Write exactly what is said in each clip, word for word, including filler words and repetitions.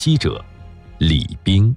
击者李冰。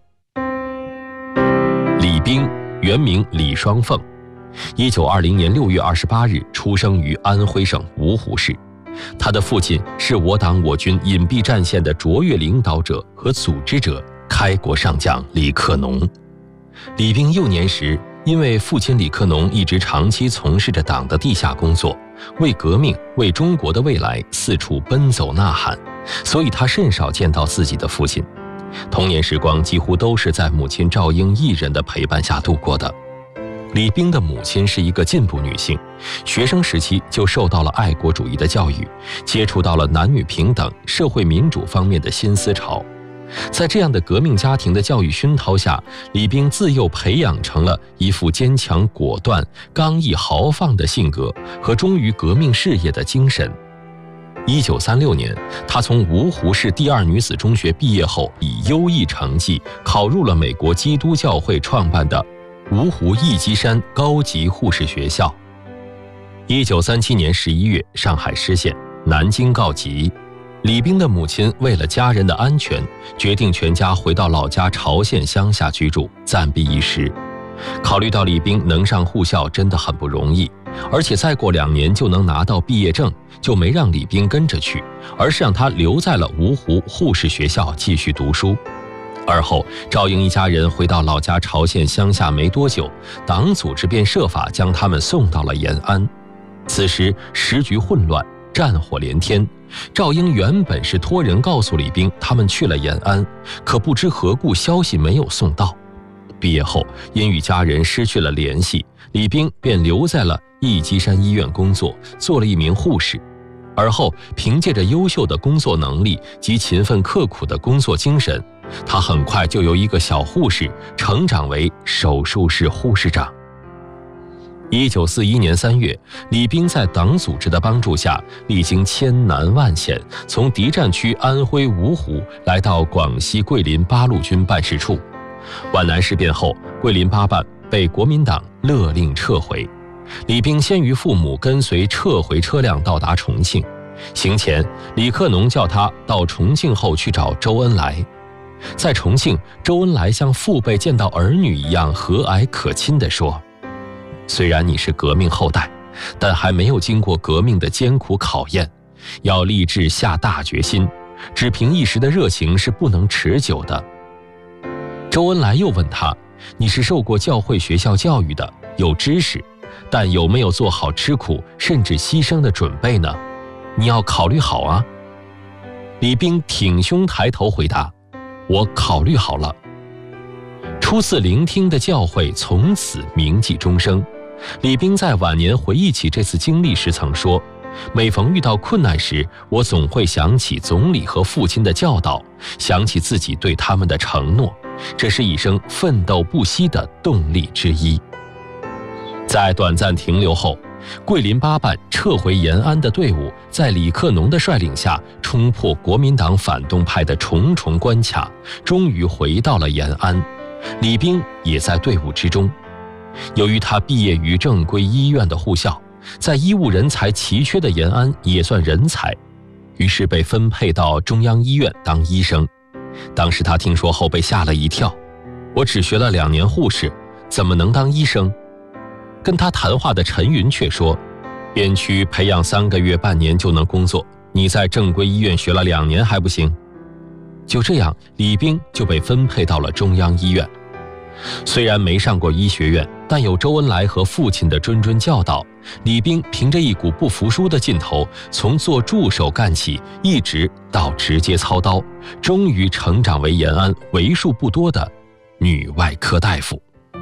李冰原名李双凤，一九二零年六月二十八日出生于安徽省芜湖市。他的父亲是我党我军隐蔽战线的卓越领导者和组织者，开国上将李克农。李冰幼年时，因为父亲李克农一直长期从事着党的地下工作，为革命、为中国的未来四处奔走呐喊，所以他甚少见到自己的父亲。童年时光几乎都是在母亲赵英一人的陪伴下度过的。李冰的母亲是一个进步女性，学生时期就受到了爱国主义的教育，接触到了男女平等、社会民主方面的新思潮。在这样的革命家庭的教育熏陶下，李冰自幼培养成了一副坚强果断、刚毅豪放的性格和忠于革命事业的精神。一九三六年，她从芜湖市第二女子中学毕业后，以优异成绩考入了美国基督教会创办的芜湖义基山高级护士学校。一九三七年十一月，上海失陷，南京告急。李冰的母亲为了家人的安全，决定全家回到老家潮县乡下居住，暂避一时。考虑到李冰能上护校真的很不容易，而且再过两年就能拿到毕业证，就没让李冰跟着去，而是让他留在了芜湖护士学校继续读书。而后赵英一家人回到老家潮县乡下没多久，党组织便设法将他们送到了延安。此时时局混乱，战火连天。赵英原本是托人告诉李冰他们去了延安，可不知何故消息没有送到。毕业后因与家人失去了联系，李冰便留在了义基山医院工作，做了一名护士。而后凭借着优秀的工作能力及勤奋刻苦的工作精神，他很快就由一个小护士成长为手术室护士长。一九四一年三月，李冰在党组织的帮助下，历经千难万险，从敌占区安徽芜湖来到广西桂林八路军办事处。皖南事变后，桂林八办被国民党勒令撤回。李冰先于父母跟随撤回车辆到达重庆，行前李克农叫他到重庆后去找周恩来。在重庆，周恩来像父辈见到儿女一样和蔼可亲地说，虽然你是革命后代，但还没有经过革命的艰苦考验，要立志下大决心，只凭一时的热情是不能持久的。周恩来又问他，你是受过教会学校教育的，有知识，但有没有做好吃苦甚至牺牲的准备呢？你要考虑好啊。李冰挺胸抬头回答，我考虑好了。初次聆听的教诲从此铭记终生。李冰在晚年回忆起这次经历时曾说，每逢遇到困难时，我总会想起总理和父亲的教导，想起自己对他们的承诺，这是一生奋斗不息的动力之一。在短暂停留后，桂林八办撤回延安的队伍在李克农的率领下冲破国民党反动派的重重关卡，终于回到了延安。李冰也在队伍之中。由于他毕业于正规医院的护校，在医务人才奇缺的延安也算人才，于是被分配到中央医院当医生。当时他听说后被吓了一跳，我只学了两年护士，怎么能当医生？跟他谈话的陈云却说，边区培养三个月半年就能工作，你在正规医院学了两年还不行？就这样，李冰就被分配到了中央医院。虽然没上过医学院，但有周恩来和父亲的谆谆教导，李冰凭着一股不服输的劲头，从做助手干起，一直到直接操刀，终于成长为延安为数不多的女外科大夫。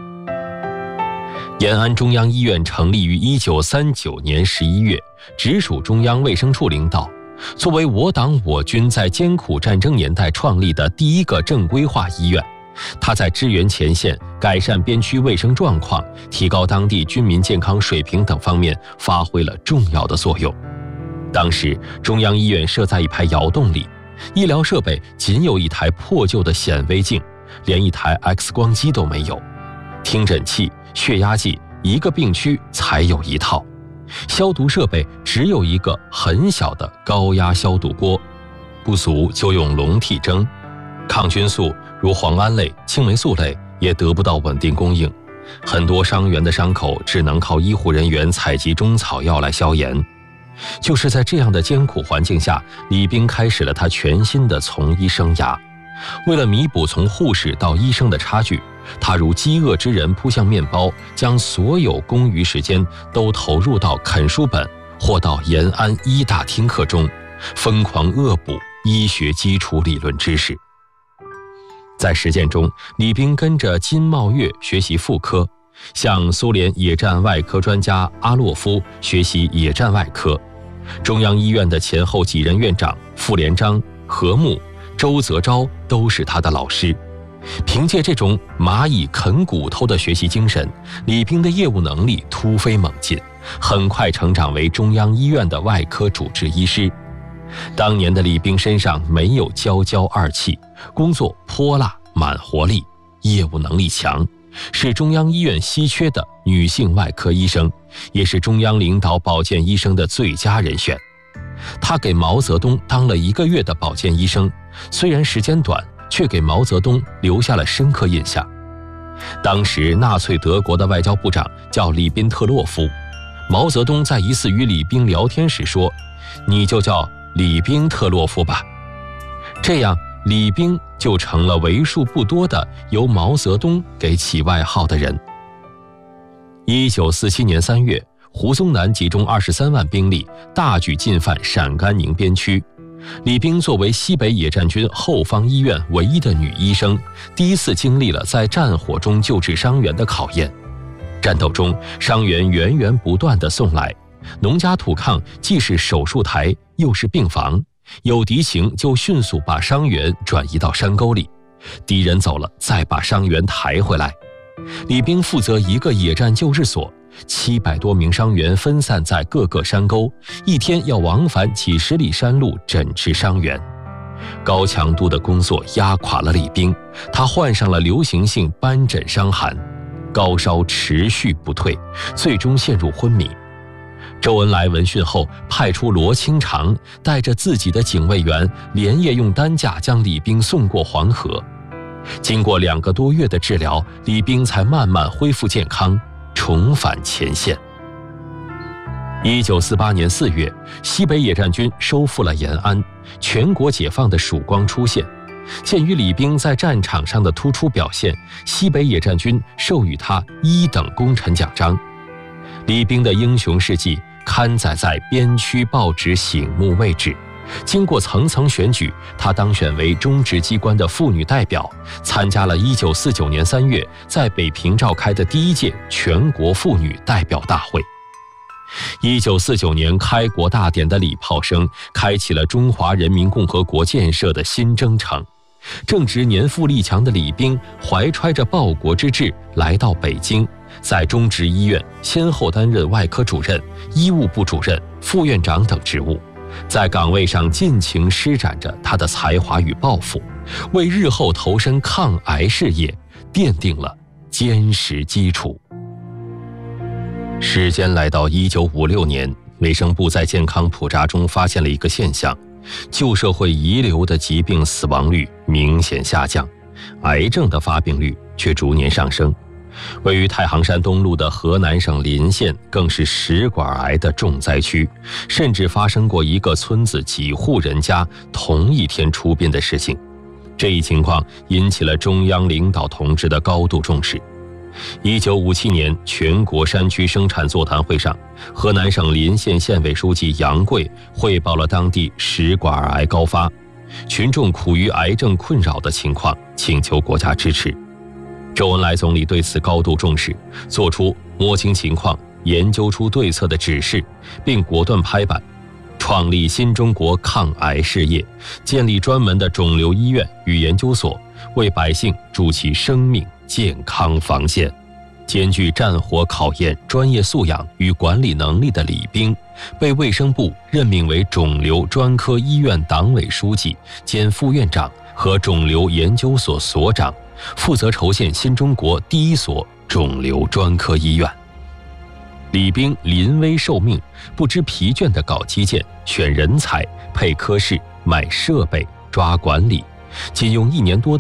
延安中央医院成立于一九三九年十一月，直属中央卫生处领导。作为我党我军在艰苦战争年代创立的第一个正规化医院，它在支援前线、改善边区卫生状况、提高当地军民健康水平等方面发挥了重要的作用。当时中央医院设在一排窑洞里，医疗设备仅有一台破旧的显微镜，连一台 X 光机都没有，听诊器、血压计一个病区才有一套，消毒设备只有一个很小的高压消毒锅，不足就用笼屉蒸。 抗菌素如磺胺类、青霉素类也得不到稳定供应，很多伤员的伤口只能靠医护人员采集中草药来消炎。就是在这样的艰苦环境下，李冰开始了他全新的从医生涯。为了弥补从护士到医生的差距，他如饥饿之人扑向面包，将所有公余时间都投入到啃书本或到延安医大听课中，疯狂恶补医学基础理论知识。在实践中，李冰跟着金茂月学习妇科，向苏联野战外科专家阿洛夫学习野战外科。中央医院的前后几任院长傅连璋、何牧、周泽钊都是他的老师。凭借这种蚂蚁啃骨头的学习精神，李冰的业务能力突飞猛进，很快成长为中央医院的外科主治医师。当年的李冰身上没有娇娇二气，工作泼辣满活力，业务能力强，是中央医院稀缺的女性外科医生，也是中央领导保健医生的最佳人选。他给毛泽东当了一个月的保健医生，虽然时间短，却给毛泽东留下了深刻印象。当时纳粹德国的外交部长叫里宾特洛夫，毛泽东在一次与李冰聊天时说：“你就叫李冰特洛夫吧。”这样李冰就成了为数不多的由毛泽东给起外号的人。一九四七年三月，胡宗南集中二十三万兵力，大举进犯陕甘宁边区。李冰作为西北野战军后方医院唯一的女医生，第一次经历了在战火中救治伤员的考验。战斗中，伤员源源不断地送来，农家土炕既是手术台，又是病房，有敌情就迅速把伤员转移到山沟里，敌人走了再把伤员抬回来。李冰负责一个野战救治所，七百多名伤员分散在各个山沟，一天要往返几十里山路诊治伤员。高强度的工作压垮了李冰，他患上了流行性斑疹伤寒，高烧持续不退，最终陷入昏迷。周恩来闻讯后，派出罗清长带着自己的警卫员，连夜用担架将李冰送过黄河。经过两个多月的治疗，李冰才慢慢恢复健康，重返前线。一九四八年四月，西北野战军收复了延安，全国解放的曙光出现。鉴于李冰在战场上的突出表现，西北野战军授予他一等功臣奖章。李冰的英雄事迹刊载在边区报纸醒目位置。经过层层选举，他当选为中直机关的妇女代表，参加了一九四九年三月在北平召开的第一届全国妇女代表大会。一九四九年开国大典的礼炮声，开启了中华人民共和国建设的新征程。正值年富力强的李冰，怀揣着报国之志来到北京，在中直医院先后担任外科主任、医务部主任、副院长等职务。在岗位上尽情施展着他的才华与抱负，为日后投身抗癌事业奠定了坚实基础。时间来到一九五六年，卫生部在健康普查中发现了一个现象：旧社会遗留的疾病死亡率明显下降，癌症的发病率却逐年上升。位于太行山东路的河南省临县更是食管癌的重灾区，甚至发生过一个村子几户人家同一天出殡的事情。这一情况引起了中央领导同志的高度重视。一九五七年全国山区生产座谈会上，河南省临县县委书记杨贵汇报了当地食管癌高发，群众苦于癌症困扰的情况，请求国家支持。周恩来总理对此高度重视，作出摸清情况、研究出对策的指示，并果断拍板，创立新中国抗癌事业，建立专门的肿瘤医院与研究所，为百姓筑起生命健康防线。兼具战火考验专业素养与管理能力的李冰，被卫生部任命为肿瘤专科医院党委书记兼副院长和肿瘤研究所所长，负责筹建新中国第一所肿瘤专科医院。李冰临危受命，不知疲倦地搞基建、选人才、配科室、买设备、抓管理， 仅用一年多的